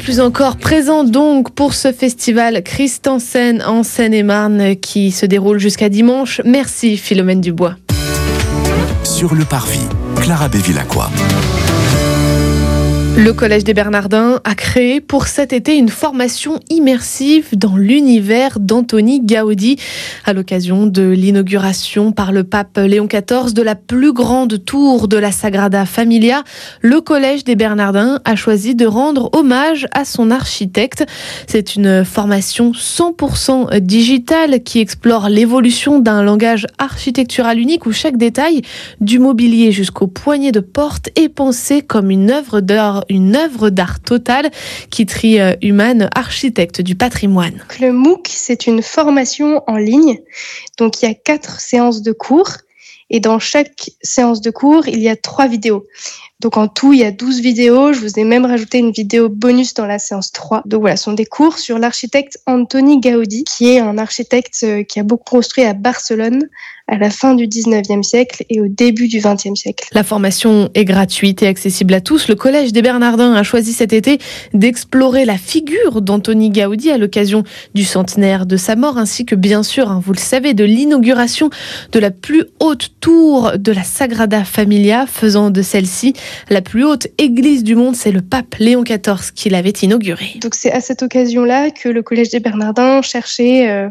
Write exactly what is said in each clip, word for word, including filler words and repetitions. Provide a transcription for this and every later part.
Plus encore présent donc pour ce festival Christ en scène en Seine-et-Marne qui se déroule jusqu'à dimanche. Merci Philomène Dubois. Sur le parvis, Clara Bévilacqua. Le Collège des Bernardins a créé pour cet été une formation immersive dans l'univers d'Antoni Gaudi à l'occasion de l'inauguration par le pape Léon quatorze de la plus grande tour de la Sagrada Familia. Le Collège des Bernardins a choisi de rendre hommage à son architecte. C'est une formation cent pour cent digitale qui explore l'évolution d'un langage architectural unique où chaque détail, du mobilier jusqu'aux poignées de porte, est pensé comme une œuvre d'art une œuvre d'art totale. Kitri Human, architecte du patrimoine. Le MOOC, c'est une formation en ligne. Donc, il y a quatre séances de cours. Et dans chaque séance de cours, il y a trois vidéos. Donc, en tout, il y a douze vidéos. Je vous ai même rajouté une vidéo bonus dans la séance trois. Donc, voilà, ce sont des cours sur l'architecte Antoni Gaudi, qui est un architecte qui a beaucoup construit à Barcelone à la fin du dix-neuvième siècle et au début du vingtième siècle. La formation est gratuite et accessible à tous. Le Collège des Bernardins a choisi cet été d'explorer la figure d'Antoni Gaudi à l'occasion du centenaire de sa mort, ainsi que bien sûr, hein, vous le savez, de l'inauguration de la plus haute tour de la Sagrada Familia, faisant de celle-ci la plus haute église du monde. C'est le pape Léon quatorze qui l'avait inaugurée. Donc c'est à cette occasion-là que le Collège des Bernardins cherchait euh,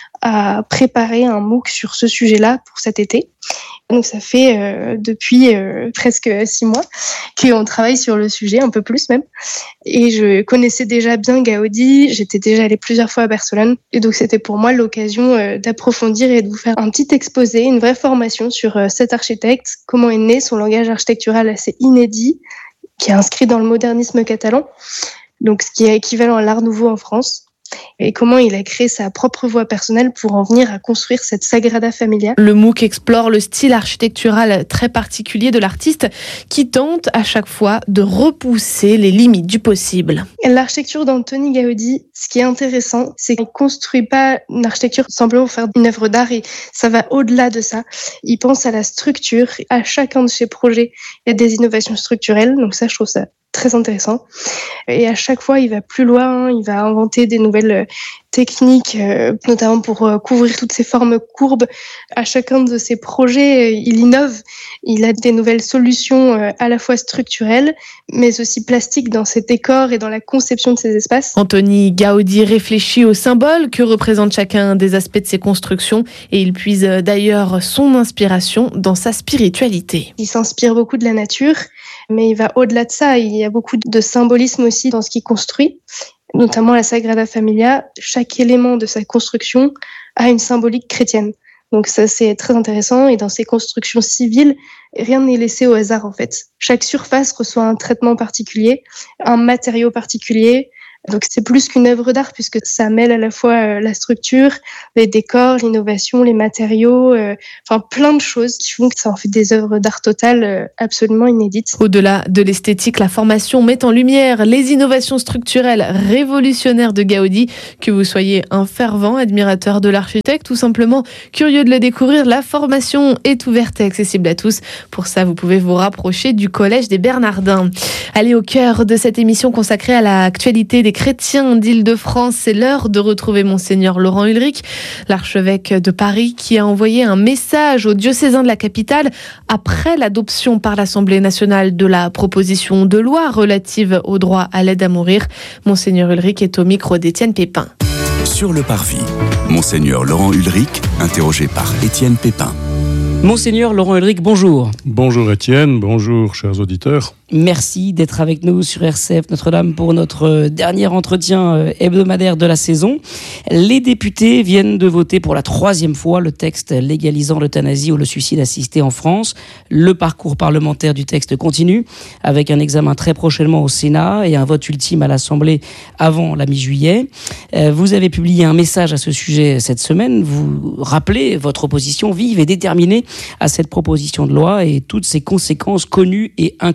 à préparer un MOOC sur ce sujet-là pour cet été. Donc ça fait euh, depuis euh, presque six mois qu'on travaille sur le sujet, un peu plus même. Et je connaissais déjà bien Gaudi, j'étais déjà allée plusieurs fois à Barcelone. Et donc c'était pour moi l'occasion euh, d'approfondir et de vous faire un petit exposé, une vraie formation sur euh, cet architecte, comment est né son langage architectural assez inédit, qui est inscrit dans le modernisme catalan, donc ce qui est équivalent à l'Art nouveau en France. Et comment il a créé sa propre voie personnelle pour en venir à construire cette Sagrada Familia. Le MOOC explore le style architectural très particulier de l'artiste qui tente à chaque fois de repousser les limites du possible. L'architecture d'Antoni Gaudi, ce qui est intéressant, c'est qu'il ne construit pas une architecture simplement pour faire une œuvre d'art et ça va au-delà de ça. Il pense à la structure. À chacun de ses projets, il y a des innovations structurelles. Donc ça, je trouve ça très intéressant. Et à chaque fois, il va plus loin, il va inventer des nouvelles techniques, euh, notamment pour euh, couvrir toutes ces formes courbes. À chacun de ses projets, euh, il innove. Il a des nouvelles solutions euh, à la fois structurelles, mais aussi plastiques dans ses décors et dans la conception de ses espaces. Antoni Gaudi réfléchit aux symboles que représente chacun des aspects de ses constructions et il puise d'ailleurs son inspiration dans sa spiritualité. Il s'inspire beaucoup de la nature, mais il va au-delà de ça. Il y a beaucoup de symbolisme aussi dans ce qu'il construit, notamment la Sagrada Familia. Chaque élément de sa construction a une symbolique chrétienne. Donc ça, c'est très intéressant. Et dans ces constructions civiles, rien n'est laissé au hasard, en fait. Chaque surface reçoit un traitement particulier, un matériau particulier. Donc c'est plus qu'une œuvre d'art puisque ça mêle à la fois la structure, les décors, l'innovation, les matériaux, euh, enfin plein de choses qui font que ça en fait des œuvres d'art totales euh, absolument inédites. Au-delà de l'esthétique, la formation met en lumière les innovations structurelles révolutionnaires de Gaudi. Que vous soyez un fervent admirateur de l'architecte ou simplement curieux de le découvrir, la formation est ouverte et accessible à tous. Pour ça, vous pouvez vous rapprocher du Collège des Bernardins. Allez, au cœur de cette émission consacrée à l'actualité des chrétiens d'Île-de-France, c'est l'heure de retrouver Monseigneur Laurent Ulrich, l'archevêque de Paris, qui a envoyé un message aux diocésains de la capitale après l'adoption par l'Assemblée nationale de la proposition de loi relative au droit à l'aide à mourir. Monseigneur Ulrich est au micro d'Étienne Pépin. Sur le parvis, Monseigneur Laurent Ulrich, interrogé par Étienne Pépin. Monseigneur Laurent Ulrich, bonjour. Bonjour Étienne, bonjour chers auditeurs. Merci d'être avec nous sur R C F Notre-Dame pour notre dernier entretien hebdomadaire de la saison. Les députés viennent de voter pour la troisième fois le texte légalisant l'euthanasie ou le suicide assisté en France. Le parcours parlementaire du texte continue avec un examen très prochainement au Sénat et un vote ultime à l'Assemblée avant la mi-juillet. Vous avez publié un message à ce sujet cette semaine. Vous rappelez votre opposition vive et déterminée à cette proposition de loi et toutes ses conséquences connues et inconnues, dit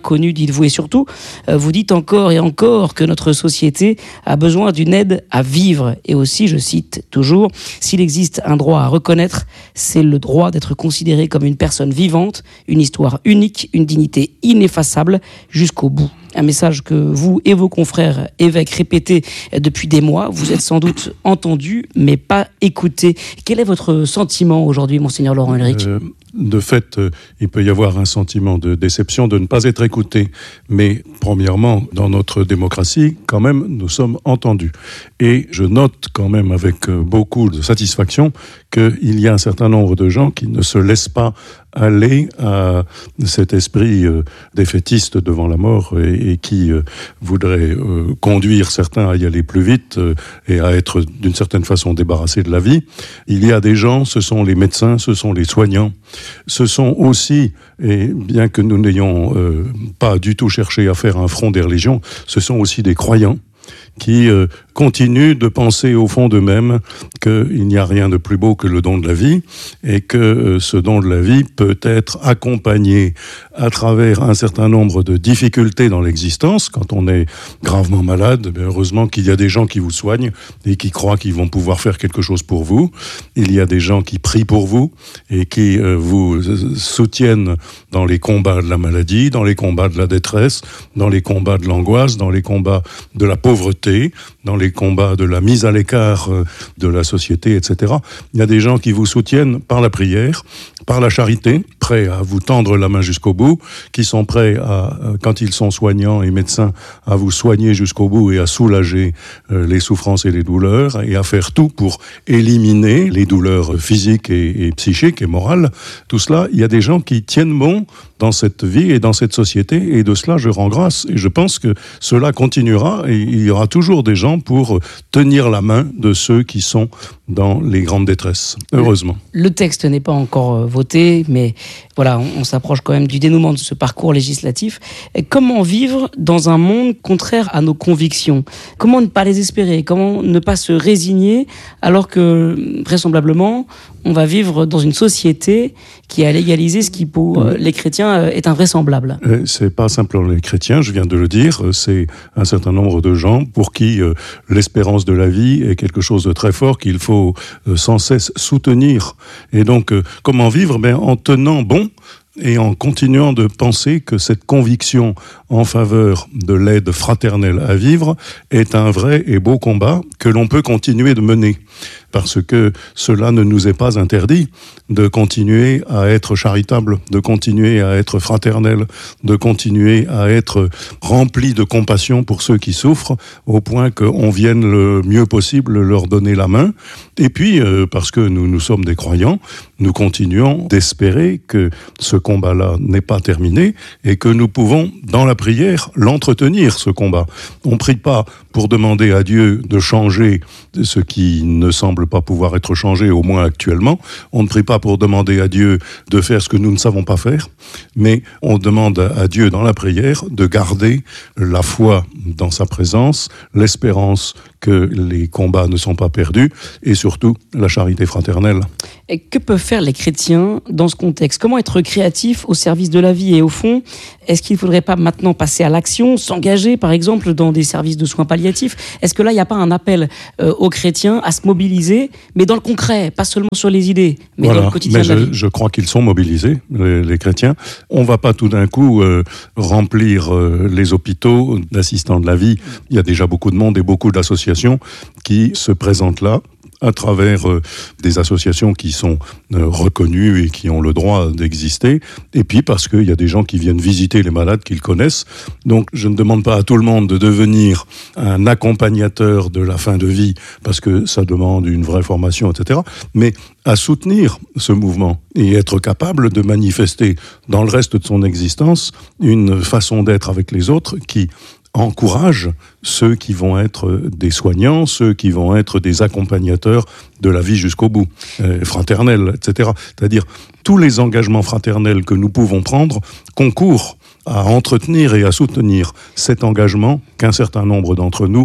dites-vous. Et surtout, vous dites encore et encore que notre société a besoin d'une aide à vivre. Et aussi, je cite toujours, s'il existe un droit à reconnaître, c'est le droit d'être considéré comme une personne vivante, une histoire unique, une dignité ineffaçable jusqu'au bout. Un message que vous et vos confrères évêques répétez depuis des mois. Vous êtes sans doute entendus, mais pas écoutés. Quel est votre sentiment aujourd'hui, Monseigneur Laurent Ulrich ? euh, De fait, euh, il peut y avoir un sentiment de déception de ne pas être écouté. Mais premièrement, dans notre démocratie, quand même, nous sommes entendus. Et je note quand même avec euh, beaucoup de satisfaction qu'il y a un certain nombre de gens qui ne se laissent pas aller à cet esprit euh, défaitiste devant la mort et, et qui euh, voudrait euh, conduire certains à y aller plus vite euh, et à être d'une certaine façon débarrassés de la vie. Il y a des gens, ce sont les médecins, ce sont les soignants, ce sont aussi, et bien que nous n'ayons euh, pas du tout cherché à faire un front des religions, ce sont aussi des croyants qui euh, continuent de penser au fond d'eux-mêmes qu'il n'y a rien de plus beau que le don de la vie et que euh, ce don de la vie peut être accompagné à travers un certain nombre de difficultés dans l'existence. Quand on est gravement malade, bien heureusement qu'il y a des gens qui vous soignent et qui croient qu'ils vont pouvoir faire quelque chose pour vous. Il y a des gens qui prient pour vous et qui euh, vous soutiennent dans les combats de la maladie, dans les combats de la détresse, dans les combats de l'angoisse, dans les combats de la pauvreté, dans les combats de la mise à l'écart de la société, et cetera. Il y a des gens qui vous soutiennent par la prière, par la charité, prêts à vous tendre la main jusqu'au bout, qui sont prêts, à, quand ils sont soignants et médecins, à vous soigner jusqu'au bout et à soulager les souffrances et les douleurs, et à faire tout pour éliminer les douleurs physiques et, et psychiques et morales. Tout cela, il y a des gens qui tiennent bon dans cette vie et dans cette société, et de cela je rends grâce. Et je pense que cela continuera, et il y aura toujours des gens pour tenir la main de ceux qui sont dans les grandes détresses, heureusement. Le texte n'est pas encore voté, mais voilà, on, on s'approche quand même du dénouement de ce parcours législatif. Et comment vivre dans un monde contraire à nos convictions ? Comment ne pas les espérer ? Comment ne pas se résigner alors que, vraisemblablement, on va vivre dans une société qui a légalisé ce qui, pour les chrétiens, est invraisemblable. C'est pas simplement les chrétiens, je viens de le dire, c'est un certain nombre de gens pour qui euh, l'espérance de la vie est quelque chose de très fort qu'il faut euh, sans cesse soutenir. Et donc, euh, comment vivre ? Ben, en tenant bon et en continuant de penser que cette conviction en faveur de l'aide fraternelle à vivre est un vrai et beau combat que l'on peut continuer de mener. Parce que cela ne nous est pas interdit de continuer à être charitable, de continuer à être fraternel, de continuer à être rempli de compassion pour ceux qui souffrent, au point qu'on vienne le mieux possible leur donner la main. Et puis, euh, parce que nous, nous sommes des croyants, nous continuons d'espérer que ce combat-là n'est pas terminé et que nous pouvons, dans la prière, l'entretenir, ce combat. On ne prie pas pour demander à Dieu de changer ce qui ne semble pas pouvoir être changé, au moins actuellement. On ne prie pas pour demander à Dieu de faire ce que nous ne savons pas faire, mais on demande à Dieu dans la prière de garder la foi dans sa présence, l'espérance que les combats ne sont pas perdus et surtout la charité fraternelle. Et que peuvent faire les chrétiens dans ce contexte ? Comment être créatifs au service de la vie ? Et au fond, est-ce qu'il ne faudrait pas maintenant passer à l'action, s'engager par exemple dans des services de soins palliatifs ? Est-ce que là, il n'y a pas un appel euh, aux chrétiens à se mobiliser, mais dans le concret, pas seulement sur les idées, mais voilà. dans le quotidien mais de la je, vie ? Je crois qu'ils sont mobilisés, les, les chrétiens. On ne va pas tout d'un coup euh, remplir euh, les hôpitaux d'assistants de la vie. Il y a déjà beaucoup de monde et beaucoup d'associations qui se présentent là, à travers euh, des associations qui sont euh, reconnues et qui ont le droit d'exister, et puis parce qu'il y a des gens qui viennent visiter les malades qu'ils connaissent. Donc je ne demande pas à tout le monde de devenir un accompagnateur de la fin de vie, parce que ça demande une vraie formation, et cetera, mais à soutenir ce mouvement et être capable de manifester dans le reste de son existence une façon d'être avec les autres qui encourage ceux qui vont être des soignants, ceux qui vont être des accompagnateurs de la vie jusqu'au bout, euh, fraternels, et cetera. C'est-à-dire, tous les engagements fraternels que nous pouvons prendre concourent à entretenir et à soutenir cet engagement qu'un certain nombre d'entre nous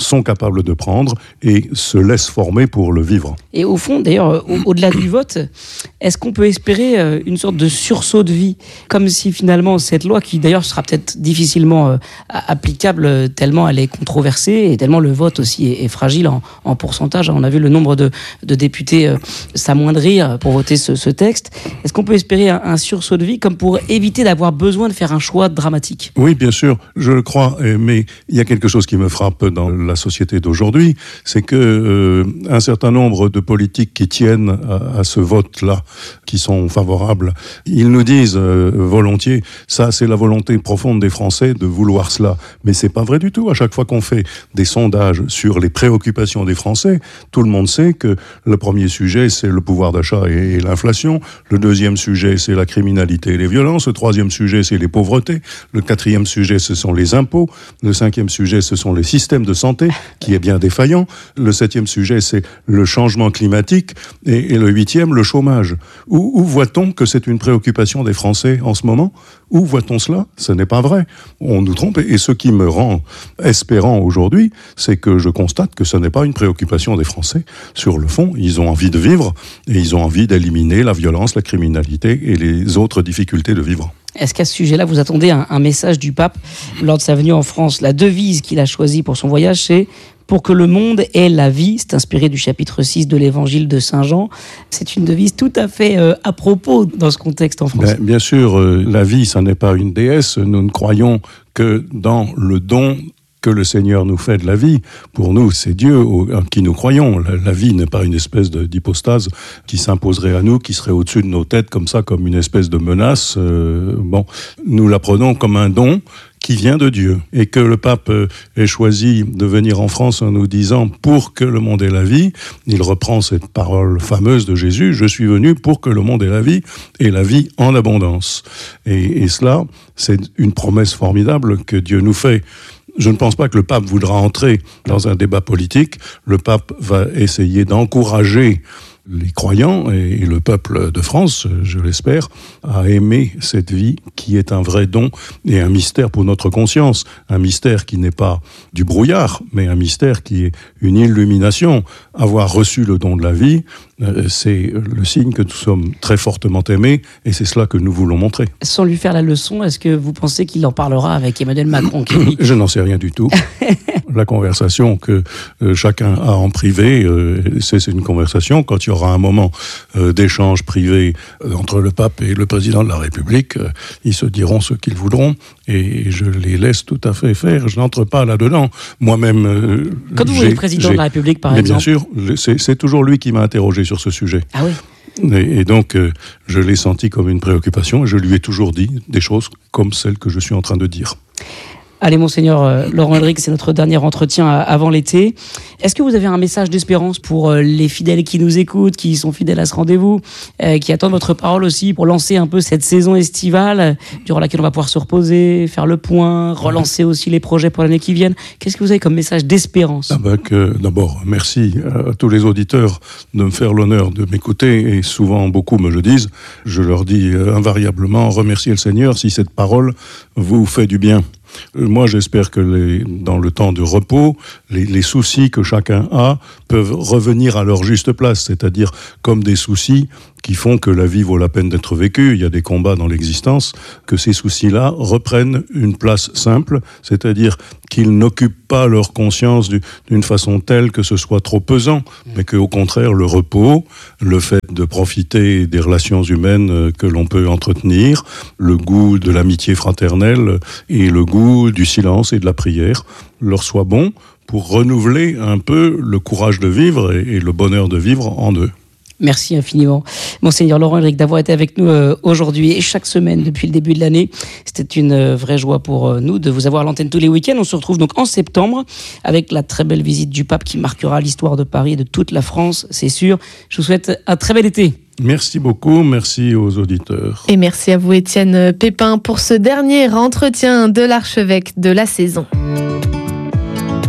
sont capables de prendre et se laissent former pour le vivre. Et au fond, d'ailleurs, au- au-delà du vote, est-ce qu'on peut espérer euh, une sorte de sursaut de vie, comme si finalement cette loi, qui d'ailleurs sera peut-être difficilement euh, applicable euh, tellement elle est controversée et tellement le vote aussi est, est fragile en, en pourcentage. On a vu le nombre de, de députés euh, s'amoindrir pour voter ce, ce texte. Est-ce qu'on peut espérer un, un sursaut de vie comme pour éviter d'avoir besoin de faire un choix dramatique ? Oui, bien sûr, je le crois, eh, mais il y a quelque chose qui me frappe dans la société d'aujourd'hui, c'est que euh, un certain nombre de politiques qui tiennent à, à ce vote-là, qui sont favorables, ils nous disent euh, volontiers, ça c'est la volonté profonde des Français de vouloir cela, mais c'est pas vrai du tout. À chaque fois qu'on fait des sondages sur les préoccupations des Français, tout le monde sait que le premier sujet c'est le pouvoir d'achat et, et l'inflation, le deuxième sujet c'est la criminalité et les violences, le troisième sujet c'est les pauvretés, le quatrième sujet ce sont les impôts, le cinquième sujet ce sont les systèmes de santé qui est bien défaillant, le septième sujet c'est le changement climatique et, et le huitième le chômage. Où, où voit-on que c'est une préoccupation des Français en ce moment ? Où voit-on cela ? Ce n'est pas vrai. On nous trompe et ce qui me rend espérant aujourd'hui, c'est que je constate que ce n'est pas une préoccupation des Français. Sur le fond, ils ont envie de vivre et ils ont envie d'éliminer la violence, la criminalité et les autres difficultés de vivre. Est-ce qu'à ce sujet-là, vous attendez un, un message du pape lors de sa venue en France ? La devise qu'il a choisie pour son voyage, c'est « Pour que le monde ait la vie ». C'est inspiré du chapitre six de l'évangile de Saint Jean. C'est une devise tout à fait euh, à propos dans ce contexte en France. Ben, bien sûr, euh, la vie, ça n'est pas une déesse. Nous ne croyons que dans le don que le Seigneur nous fait de la vie. Pour nous, c'est Dieu en qui nous croyons. La, la vie n'est pas une espèce de, d'hypostase qui s'imposerait à nous, qui serait au-dessus de nos têtes comme ça, comme une espèce de menace. Euh, bon, nous la prenons comme un don qui vient de Dieu, et que le pape ait choisi de venir en France en nous disant « pour que le monde ait la vie », il reprend cette parole fameuse de Jésus « je suis venu pour que le monde ait la vie, et la vie en abondance ». Et, et cela, c'est une promesse formidable que Dieu nous fait. Je ne pense pas que le pape voudra entrer dans un débat politique. Le pape va essayer d'encourager les croyants et le peuple de France, je l'espère, à aimer cette vie qui est un vrai don et un mystère pour notre conscience. Un mystère qui n'est pas du brouillard, mais un mystère qui est une illumination. Avoir reçu le don de la vie, c'est le signe que nous sommes très fortement aimés et c'est cela que nous voulons montrer. Sans lui faire la leçon, est-ce que vous pensez qu'il en parlera avec Emmanuel Macron qui... Je n'en sais rien du tout. La conversation que euh, chacun a en privé, euh, c'est, c'est une conversation. Quand il y aura un moment euh, d'échange privé euh, entre le pape et le président de la République, euh, ils se diront ce qu'ils voudront et je les laisse tout à fait faire. Je n'entre pas là-dedans. Moi-même... Euh, Quand vous voyez le président de la République, par mais exemple... bien sûr, c'est, c'est toujours lui qui m'a interrogé sur ce sujet. Ah oui. Et, et donc, euh, je l'ai senti comme une préoccupation et je lui ai toujours dit des choses comme celles que je suis en train de dire. Allez, Monseigneur euh, Laurent Ulrich, c'est notre dernier entretien à, avant l'été. Est-ce que vous avez un message d'espérance pour euh, les fidèles qui nous écoutent, qui sont fidèles à ce rendez-vous, euh, qui attendent votre parole aussi pour lancer un peu cette saison estivale euh, durant laquelle on va pouvoir se reposer, faire le point, relancer aussi les projets pour l'année qui vient. Qu'est-ce que vous avez comme message d'espérance ? Ah ben que, d'abord, merci à tous les auditeurs de me faire l'honneur de m'écouter et souvent beaucoup me le disent. Je leur dis euh, invariablement, remerciez le Seigneur si cette parole vous fait du bien. Moi, j'espère que les, dans le temps de repos, les, les soucis que chacun a peuvent revenir à leur juste place, c'est-à-dire comme des soucis qui font que la vie vaut la peine d'être vécue. Il y a des combats dans l'existence, que ces soucis-là reprennent une place simple, c'est-à-dire qu'ils n'occupent pas leur conscience du, d'une façon telle que ce soit trop pesant, mais qu'au contraire, le repos, le fait de profiter des relations humaines que l'on peut entretenir, le goût de l'amitié fraternelle et le goût du silence et de la prière leur soit bon pour renouveler un peu le courage de vivre et, et le bonheur de vivre en eux. Merci infiniment, Monseigneur Laurent Ulrich, d'avoir été avec nous euh, aujourd'hui et chaque semaine depuis le début de l'année. C'était une euh, vraie joie pour euh, nous de vous avoir à l'antenne tous les week-ends. On se retrouve donc en septembre avec la très belle visite du pape qui marquera l'histoire de Paris et de toute la France, c'est sûr. Je vous souhaite un très bel été. Merci beaucoup, merci aux auditeurs. Et merci à vous, Étienne Pépin, pour ce dernier entretien de l'archevêque de la saison.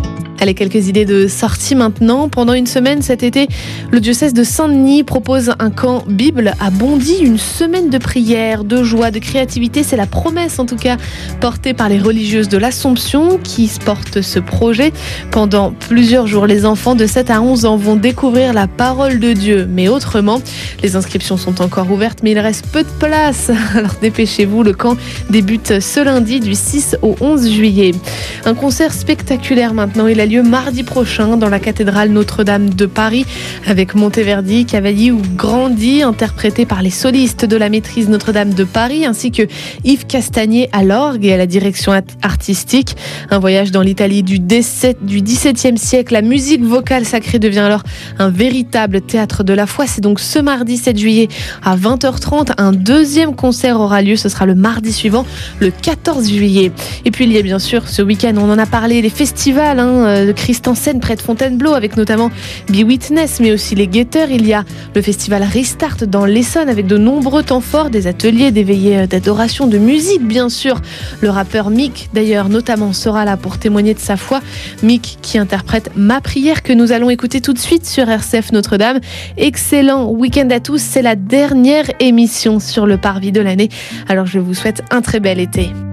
Allez, quelques idées de sortie maintenant. Pendant une semaine cet été, le diocèse de Saint-Denis propose un camp Bible à Bondy, une semaine de prière, de joie, de créativité. C'est la promesse en tout cas portée par les religieuses de l'Assomption qui portent ce projet. Pendant plusieurs jours, les enfants de sept à onze ans vont découvrir la parole de Dieu, mais autrement. Les inscriptions sont encore ouvertes, mais il reste peu de place. Alors dépêchez-vous, le camp débute ce lundi du six au onze juillet. Un concert spectaculaire maintenant, il a lieu mardi prochain dans la cathédrale Notre-Dame de Paris avec Monteverdi, Cavalli ou Grandi, interprété par les solistes de la maîtrise Notre-Dame de Paris, ainsi que Yves Castagnier à l'orgue et à la direction artistique. Un voyage dans l'Italie du dix-septième siècle. La musique vocale sacrée devient alors un véritable théâtre de la foi. C'est donc ce mardi sept juillet à vingt heures trente. Un deuxième concert aura lieu, ce sera le mardi suivant, le quatorze juillet. Et puis il y a bien sûr ce week-end, on en a parlé, les festivals hein, de Christ en scène près de Fontainebleau avec notamment Be Witness, mais aussi les Guetteurs. Il y a le festival Restart dans l'Essonne avec de nombreux temps forts, des ateliers, des veillées d'adoration, de musique bien sûr. Le rappeur Mick d'ailleurs notamment sera là pour témoigner de sa foi. Mick qui interprète Ma prière que nous allons écouter tout de suite sur R C F Notre-Dame. Excellent week-end à tous, c'est la dernière émission sur le Parvis de l'année. Alors je vous souhaite un très bel été.